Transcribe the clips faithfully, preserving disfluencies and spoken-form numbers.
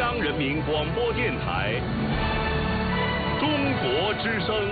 央人民广播电台中国之声。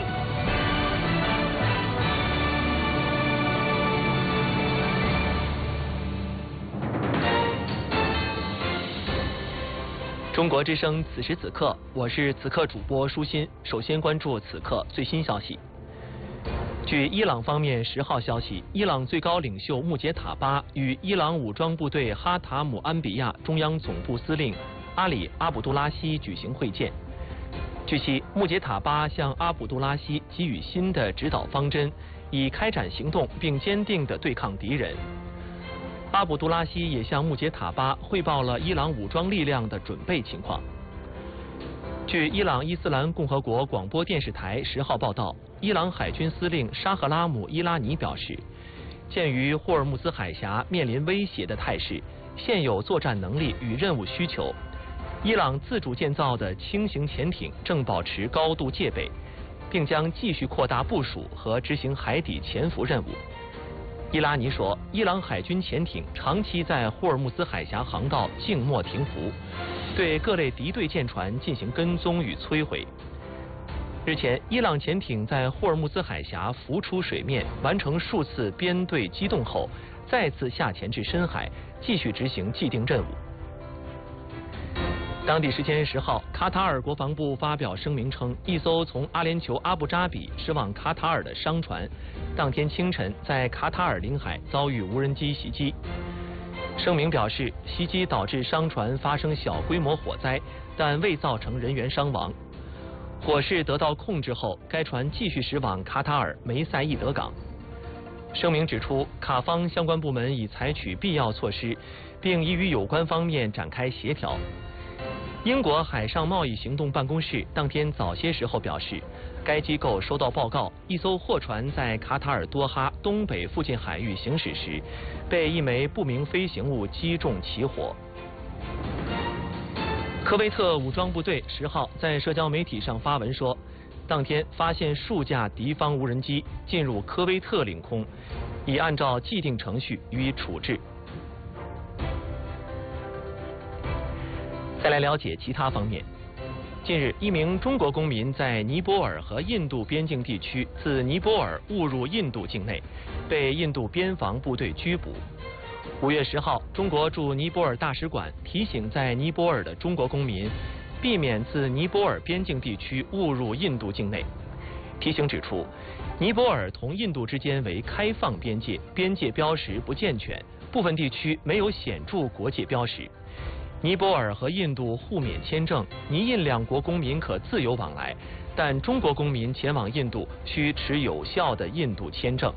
中国之声，此时此刻，我是此刻主播舒心。首先关注此刻最新消息。据伊朗方面十号消息，伊朗最高领袖穆杰塔巴与伊朗武装部队哈塔姆安比亚中央总部司令阿里阿卜杜拉希举行会见。据悉，穆杰塔巴向阿卜杜拉希给予新的指导方针，以开展行动并坚定地对抗敌人。阿卜杜拉希也向穆杰塔巴汇报了伊朗武装力量的准备情况。据伊朗伊斯兰共和国广播电视台十号报道，伊朗海军司令沙赫拉姆伊拉尼表示，鉴于霍尔木兹海峡面临威胁的态势，现有作战能力与任务需求，伊朗自主建造的轻型潜艇正保持高度戒备，并将继续扩大部署和执行海底潜伏任务。伊拉尼说，伊朗海军潜艇长期在霍尔木兹海峡航道静默停服，对各类敌对舰船进行跟踪与摧毁。日前，伊朗潜艇在霍尔木兹海峡浮出水面，完成数次编队机动后，再次下潜至深海，继续执行既定任务。当地时间十号，卡塔尔国防部发表声明称，一艘从阿联酋阿布扎比驶往卡塔尔的商船，当天清晨在卡塔尔领海遭遇无人机袭击。声明表示，袭击导致商船发生小规模火灾，但未造成人员伤亡。火势得到控制后，该船继续驶往卡塔尔梅赛义德港。声明指出，卡方相关部门已采取必要措施，并已与有关方面展开协调。英国海上贸易行动办公室当天早些时候表示，该机构收到报告，一艘货船在卡塔尔多哈东北附近海域行驶时，被一枚不明飞行物击中起火。科威特武装部队十号在社交媒体上发文说，当天发现数架敌方无人机进入科威特领空，已按照既定程序予以处置。再来了解其他方面。近日，一名中国公民在尼泊尔和印度边境地区自尼泊尔误入印度境内，被印度边防部队拘捕。五月十号，中国驻尼泊尔大使馆提醒在尼泊尔的中国公民，避免自尼泊尔边境地区误入印度境内。提醒指出，尼泊尔同印度之间为开放边界，边界标识不健全，部分地区没有显著国界标识。尼泊尔和印度互免签证，尼印两国公民可自由往来，但中国公民前往印度需持有效的印度签证。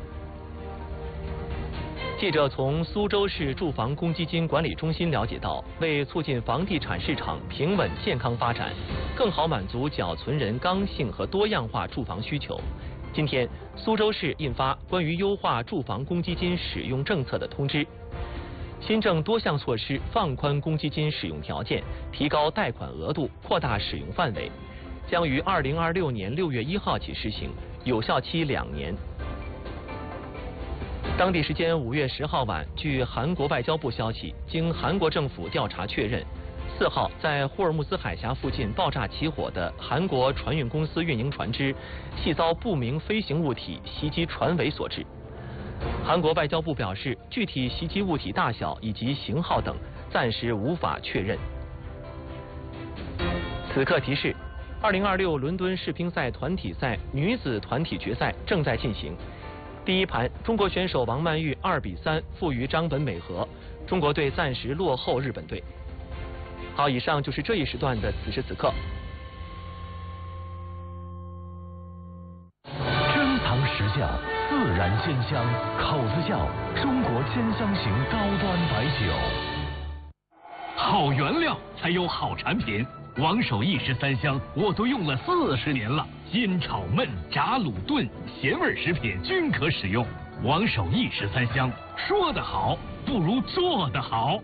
记者从苏州市住房公积金管理中心了解到，为促进房地产市场平稳健康发展，更好满足缴存人刚性和多样化住房需求，今天苏州市印发关于优化住房公积金使用政策的通知。新政多项措施放宽公积金使用条件，提高贷款额度，扩大使用范围，将于二零二六年六月一号起施行，有效期两年。当地时间五月十号晚，据韩国外交部消息，经韩国政府调查确认，四号在霍尔木兹海峡附近爆炸起火的韩国船运公司运营船只，系遭不明飞行物体袭击船尾所致。韩国外交部表示，具体袭击物体大小以及型号等暂时无法确认。此刻提示，二零二六伦敦世乒赛团体赛女子团体决赛正在进行。第一盘，中国选手王曼玉二比三负于张本美和，中国队暂时落后日本队。好，以上就是这一时段的此时此刻。 珍藏实窖，自然鲜香，口子窖，中国鲜香型高端白酒。 好原料才有好产品。王守义十三香我都用了四十年了，煎炒焖炸卤炖咸味食品均可使用。王守义十三香，说得好不如做得好。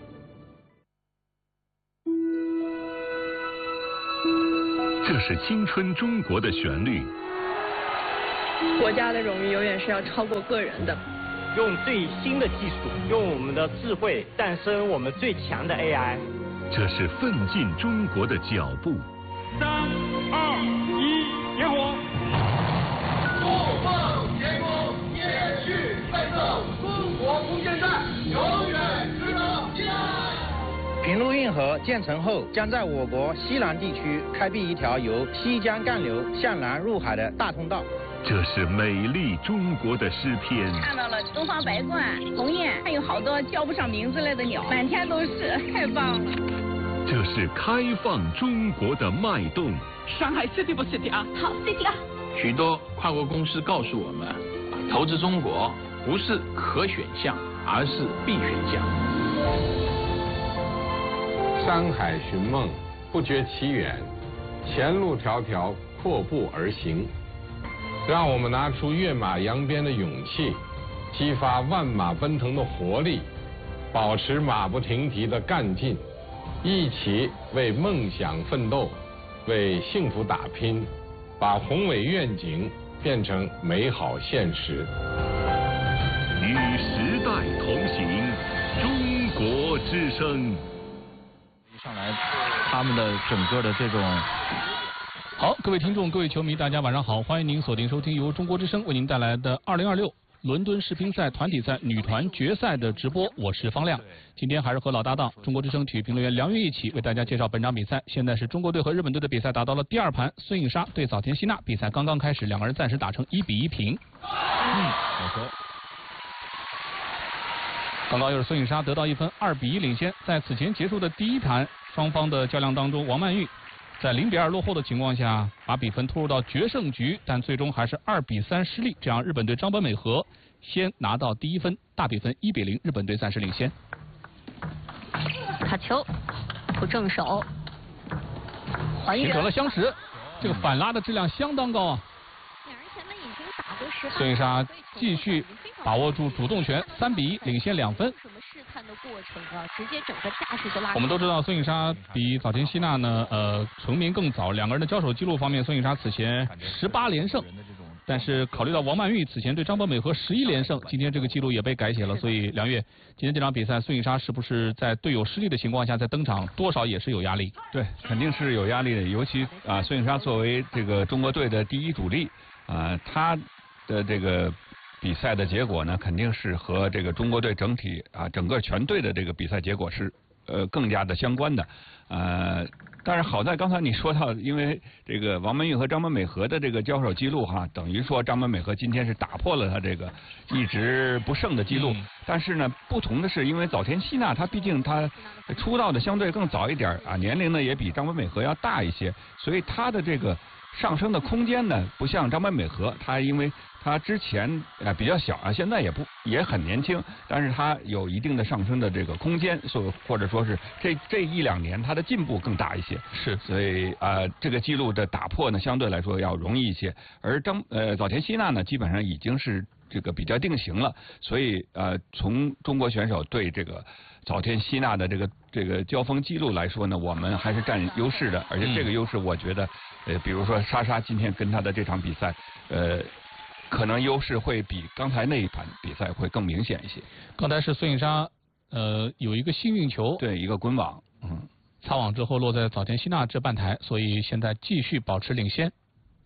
这是青春中国的旋律。 国家的荣誉永远是要超过个人的。 用最新的技术，用我们的智慧诞生我们最强的 A I。 这是奋进中国的脚步。 三二一，点火！ 不放前功，延续奋斗，中国空间站永远值得信赖。 平陆运河建成后，将在我国西南地区开辟一条由西江干流向南入海的大通道。 这是美丽中国的诗篇。 看到了东方白鹳、鸿雁，还有好多叫不上名字来的鸟，满天都是，太棒了。 这是开放中国的脉动。 上海 City 不 City 啊？好 City 啊！ 许多跨国公司告诉我们，投资中国不是可选项，而是必选项。 山海寻梦，不觉其远；前路迢迢，阔步而行。让我们拿出跃马扬鞭的勇气，激发万马奔腾的活力，保持马不停蹄的干劲，一起为梦想奋斗，为幸福打拼，把宏伟愿景变成美好现实。 与时代同行，中国之声。 上来，他们的整个的这种。 好，各位听众、各位球迷，大家晚上好！欢迎您锁定收听由中国之声为您带来的二零二六伦敦世乒赛团体赛女团决赛的直播。我是方亮，今天还是和老搭档中国之声体育评论员梁月一起为大家介绍本场比赛。现在是中国队和日本队的比赛打到了第二盘，孙颖莎对早田希娜，比赛刚刚开始，两个人暂时打成一比一平。嗯，好球。刚刚又是孙颖莎得到一分，二比一领先。在此前结束的第一盘双方的较量当中，王曼玉在零比二落后的情况下，把比分拖入到决胜局，但最终还是二比三失利，这样日本队张本美和先拿到第一分，大比分一比零，日本队暂时领先。 卡球，不正手，还原， 形成了相持，这个反拉的质量相当高啊。 两人前面已经打过十八， 孙颖莎继续把握住主动权，三比一领先两分。 什么试探的过程啊？直接整个架势就拉。 我们都知道孙颖莎比早田希娜呢，呃，成名更早。两个人的交手记录方面，孙颖莎此前十八连胜，但是考虑到王曼玉此前对张本美和十一连胜，今天这个记录也被改写了。所以梁月，今天这场比赛，孙颖莎是不是在队友失利的情况下再登场，多少也是有压力？ 对，肯定是有压力的。尤其啊，孙颖莎作为这个中国队的第一主力啊，她的这个比赛的结果呢，肯定是和这个中国队整体啊整个全队的这个比赛结果是呃更加的相关的。呃，但是好在刚才你说到，因为这个王曼玉和张本美和的这个交手记录哈，等于说张本美和今天是打破了他这个一直不胜的记录。嗯、但是呢，不同的是，因为早田希娜她毕竟她出道的相对更早一点啊，年龄呢也比张本美和要大一些，所以她的这个上升的空间呢，不像张本美和，她因为她之前呃比较小啊，现在也不也很年轻，但是她有一定的上升的这个空间，所或者说是这这一两年她的进步更大一些。 是， 所以呃这个记录的打破呢，相对来说要容易一些。而张呃早田希娜呢，基本上已经是这个比较定型了，所以呃从中国选手对这个早田希娜的这个这个交锋记录来说呢，我们还是占优势的，而且这个优势我觉得，呃，比如说莎莎今天跟她的这场比赛，呃，可能优势会比刚才那一盘比赛会更明显一些。 刚才是孙颖莎，呃，有一个幸运球， 对，一个滚网，嗯， 擦网之后落在早田希娜这半台，所以现在继续保持领先。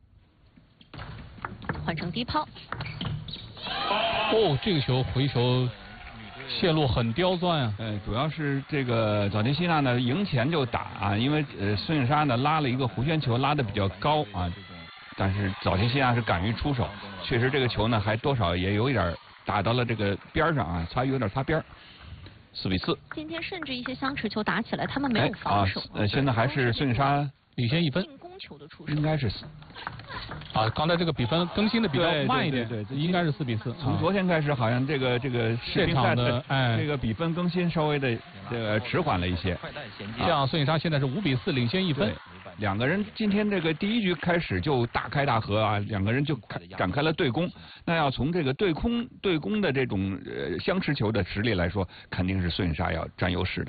换成低抛。 哦，这个球回球线路很刁钻啊。 呃，主要是这个早田希娜呢赢前就打啊，因为呃孙颖莎呢拉了一个弧圈球拉的比较高啊，但是早田希娜是敢于出手，确实这个球呢还多少也有一点打到了这个边上啊，擦有点擦边。四比四。 今天甚至一些相持球打起来，他们没有防守。 啊、呃，现在还是孙颖莎领先一分。 进攻球的出手。 应该是。 啊，刚才这个比分更新的比较慢一点， 对对对对应该是四比四。 从昨天开始，好像这个这个现场的哎， 这个比分更新稍微的这个迟缓了一些。 这样，孙颖莎现在是五比四领先一分。 两个人今天这个第一局开始就大开大合啊，两个人就开展开了对攻。那要从这个对空对攻的这种呃相持球的实力来说，肯定是孙颖莎要占优势的。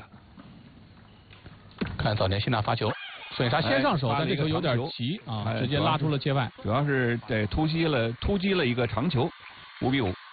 看早田希娜发球。孙颖莎先上手，但这球有点急啊，直接拉出了界外。 主要是对突袭了突击了一个长球，五比五。